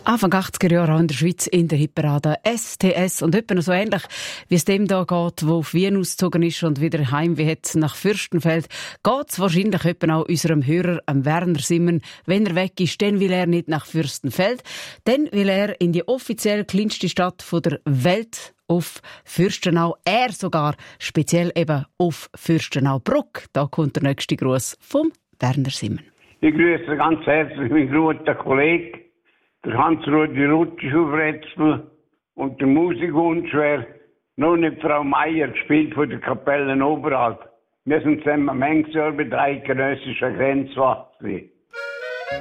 Anfang 80er Jahre auch in der Schweiz in der Hitparade STS und etwa so ähnlich, wie es dem da geht, der auf Wien ausgezogen ist und wieder Heimweh hat nach Fürstenfeld, geht es wahrscheinlich etwa auch unserem Hörer, Werner Simmen. Wenn er weg ist, dann will er nicht nach Fürstenfeld, dann will er in die offiziell kleinste Stadt der Welt, auf Fürstenau, er sogar speziell eben auf Fürstenau-Bruck. Da kommt der nächste Gruß vom Werner Simmen. Ich grüße ganz herzlich meinen guten Kollegen, der Hans-Rudi Rutsch auf Rätsel und der Musikwunsch wäre noch nicht Frau Meier, gespielt von der Kapelle Oberalp. Wir sind zusammen manches Jahr bei der eidgenössischen Grenzwache.